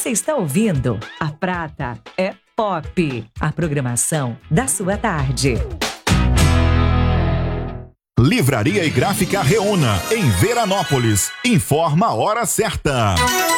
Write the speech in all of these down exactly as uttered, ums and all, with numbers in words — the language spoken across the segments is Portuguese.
Você está ouvindo A Prata é Pop, a programação da sua tarde. Livraria e Gráfica Reúna, em Veranópolis. Informa a hora certa.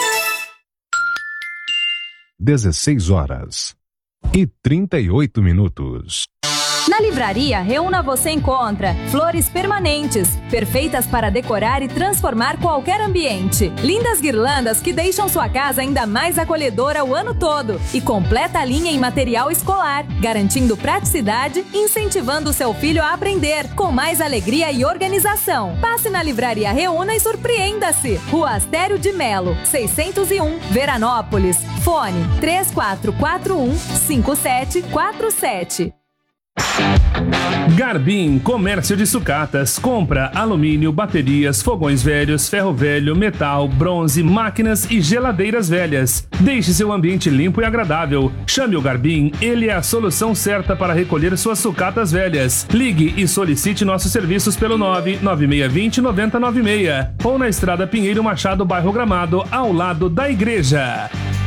dezesseis horas e trinta e oito minutos. Na livraria Reúna você encontra flores permanentes, perfeitas para decorar e transformar qualquer ambiente. Lindas guirlandas que deixam sua casa ainda mais acolhedora o ano todo. E completa a linha em material escolar, garantindo praticidade e incentivando o seu filho a aprender, com mais alegria e organização. Passe na livraria Reúna e surpreenda-se. Rua Astério de Melo, seiscentos e um, Veranópolis. Fone três quatro quatro um, cinco sete quatro sete. Garbim Comércio de Sucatas. Compra alumínio, baterias, fogões velhos, ferro velho, metal, bronze, máquinas e geladeiras velhas. Deixe seu ambiente limpo e agradável. Chame o Garbim, ele é a solução certa para recolher suas sucatas velhas. Ligue e solicite nossos serviços pelo nove nove seis dois zero nove zero nove seis ou na Estrada Pinheiro Machado, bairro Gramado, ao lado da igreja.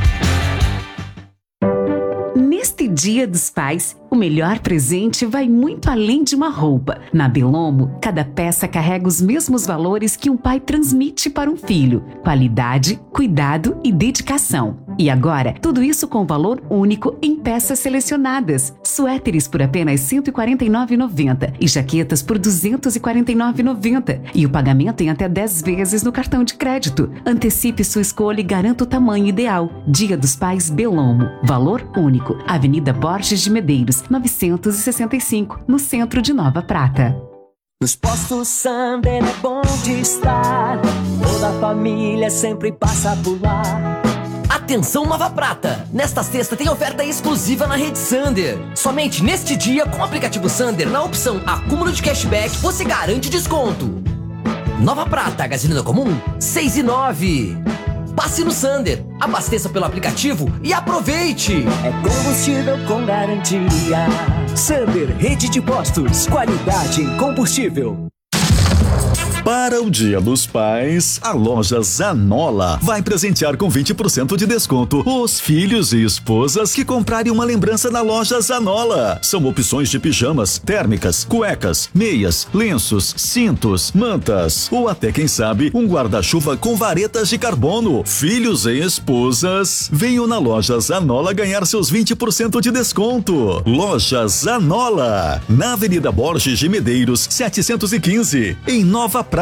Neste Dia dos Pais, o melhor presente vai muito além de uma roupa. Na Bellomo, cada peça carrega os mesmos valores que um pai transmite para um filho: qualidade, cuidado e dedicação. E agora, tudo isso com valor único em peças selecionadas. Suéteres por apenas cento e quarenta e nove reais e noventa centavos e jaquetas por duzentos e quarenta e nove reais e noventa centavos. E o pagamento em até dez vezes no cartão de crédito. Antecipe sua escolha e garanta o tamanho ideal. Dia dos Pais Bellomo. Valor único. Avenida Borges de Medeiros, novecentos e sessenta e cinco, no centro de Nova Prata. Nos postos Sander é bom de estar. Toda a família sempre passa por lá. Atenção Nova Prata! Nesta sexta tem oferta exclusiva na rede Sander. Somente neste dia, com o aplicativo Sander, na opção acúmulo de cashback, você garante desconto. Nova Prata, gasolina comum, seis e nove. Passe no Sander, abasteça pelo aplicativo e aproveite! É combustível com garantia. Sander, rede de postos, qualidade em combustível. Para o Dia dos Pais, a loja Zanola vai presentear com vinte por cento de desconto os filhos e esposas que comprarem uma lembrança na loja Zanola. São opções de pijamas, térmicas, cuecas, meias, lenços, cintos, mantas ou até, quem sabe, um guarda-chuva com varetas de carbono. Filhos e esposas, venham na loja Zanola ganhar seus vinte por cento de desconto. Loja Zanola, na Avenida Borges de Medeiros, setecentos e quinze, em Nova Prata.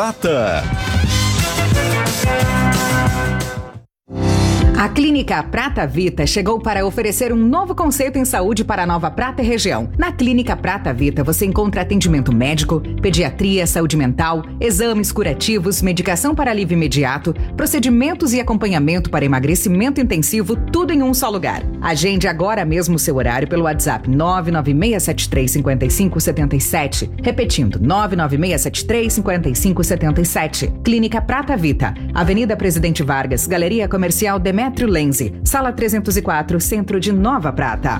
A Clínica Prata Vita chegou para oferecer um novo conceito em saúde para a Nova Prata e região. Na Clínica Prata Vita você encontra atendimento médico, pediatria, saúde mental, exames curativos, medicação para alívio imediato, procedimentos e acompanhamento para emagrecimento intensivo, tudo em um só lugar. Agende agora mesmo o seu horário pelo WhatsApp nove nove seis sete três cinco cinco sete sete, repetindo nove nove seis sete três cinco cinco sete sete. Clínica Prata Vita, Avenida Presidente Vargas, Galeria Comercial Demetrio Lenze, Sala trezentos e quatro, Centro de Nova Prata.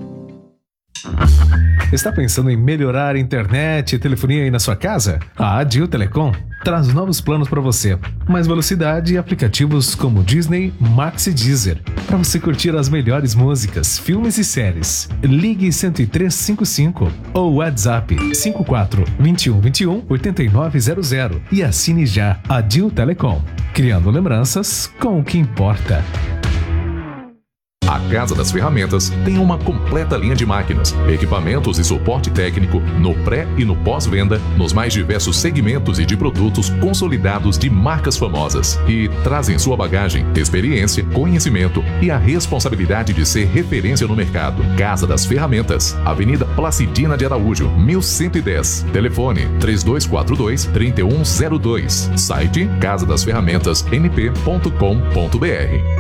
Está pensando em melhorar a internet e telefonia aí na sua casa? A Adil Telecom traz novos planos para você. Mais velocidade e aplicativos como Disney, Max e Deezer, para você curtir as melhores músicas, filmes e séries. Ligue cento e três cinquenta e cinco ou WhatsApp cinco quatro dois um dois um oito nove zero zero e assine já. Adil Telecom, criando lembranças com o que importa. A Casa das Ferramentas tem uma completa linha de máquinas, equipamentos e suporte técnico no pré e no pós-venda, nos mais diversos segmentos e de produtos consolidados de marcas famosas. E trazem em sua bagagem experiência, conhecimento e a responsabilidade de ser referência no mercado. Casa das Ferramentas, Avenida Placidina de Araújo, mil cento e dez. Telefone três dois quatro dois, três um zero dois. Site casa das ferramentas n p ponto com ponto b r.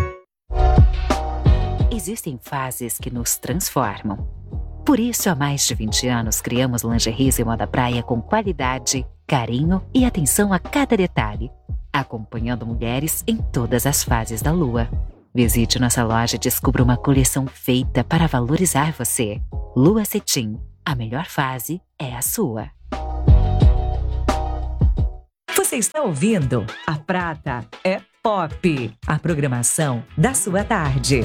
Existem fases que nos transformam. Por isso, há mais de vinte anos, criamos lingeries e moda praia com qualidade, carinho e atenção a cada detalhe, acompanhando mulheres em todas as fases da lua. Visite nossa loja e descubra uma coleção feita para valorizar você. Lua Cetim, a melhor fase é a sua. Você está ouvindo A Prata é Pop, a programação da sua tarde.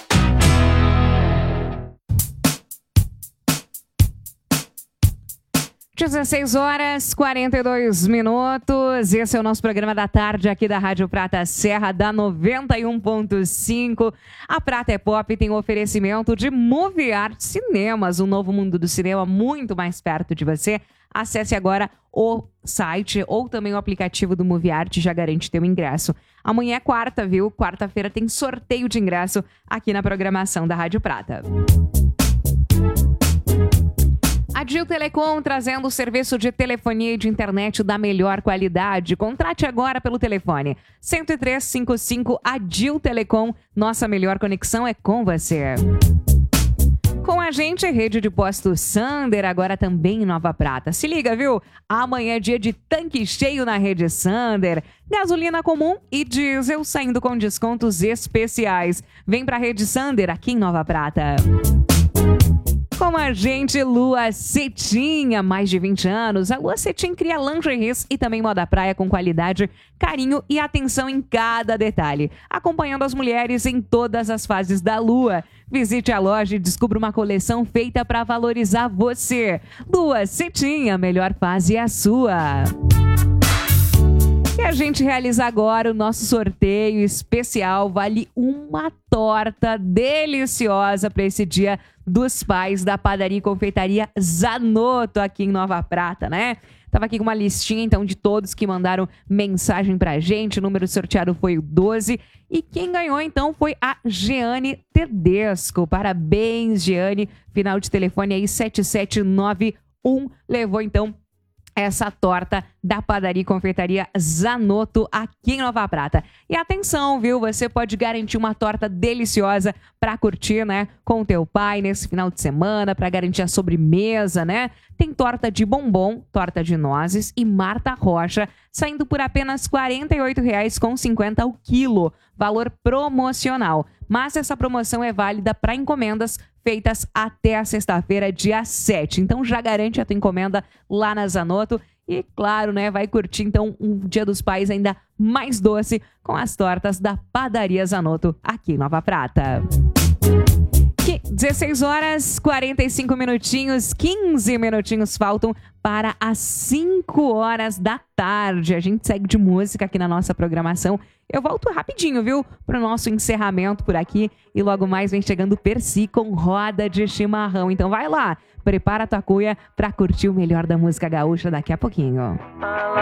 dezesseis horas e quarenta e dois minutos. Esse é o nosso programa da tarde aqui da Rádio Prata Serra, da noventa e um ponto cinco. A Prata é Pop tem um oferecimento de Movie Art Cinemas, um novo mundo do cinema muito mais perto de você. Acesse agora o site ou também o aplicativo do Movie Art, já garante teu ingresso. Amanhã é quarta, viu? Quarta-feira tem sorteio de ingresso aqui na programação da Rádio Prata. A Dil Telecom trazendo o serviço de telefonia e de internet da melhor qualidade. Contrate agora pelo telefone cento e três cinquenta e cinco. A Dil Telecom, nossa melhor conexão é com você. Com a gente, rede de postos Sander, agora também em Nova Prata. Se liga, viu? Amanhã é dia de tanque cheio na rede Sander. Gasolina comum e diesel saindo com descontos especiais. Vem pra rede Sander aqui em Nova Prata. Com a gente, Lua Cetim, há mais de vinte anos. A Lua Cetim cria lingeries e também moda praia com qualidade, carinho e atenção em cada detalhe, acompanhando as mulheres em todas as fases da lua. Visite a loja e descubra uma coleção feita para valorizar você. Lua Cetim, a melhor fase é a sua. E a gente realiza agora o nosso sorteio especial. Vale uma torta deliciosa para esse Dia dos Pais da Padaria e Confeitaria Zanotto aqui em Nova Prata, né? Tava aqui com uma listinha, então, de todos que mandaram mensagem pra gente. O número sorteado foi o doze. E quem ganhou, então, foi a Jeane Tedesco. Parabéns, Jeane. Final de telefone aí, sete sete nove um. Levou, então, essa torta da Padaria e Confeitaria Zanotto aqui em Nova Prata. E atenção, viu? Você pode garantir uma torta deliciosa para curtir, né? Com o teu pai nesse final de semana, para garantir a sobremesa, né? Tem torta de bombom, torta de nozes e Marta Rocha, saindo por apenas quarenta e oito reais e cinquenta centavos o quilo. Valor promocional. Mas essa promoção é válida para encomendas feitas até a sexta-feira, dia sete. Então já garante a tua encomenda lá na Zanotto. E claro, né, vai curtir então um Dia dos Pais ainda mais doce com as tortas da Padaria Zanotto aqui em Nova Prata. dezesseis horas e quarenta e cinco minutinhos, quinze minutinhos faltam para as cinco horas da tarde. A gente segue de música aqui na nossa programação. Eu volto rapidinho, viu? Para o nosso encerramento por aqui. E logo mais vem chegando o Percy com Roda de Chimarrão. Então vai lá, prepara a tua cuia para curtir o melhor da música gaúcha daqui a pouquinho.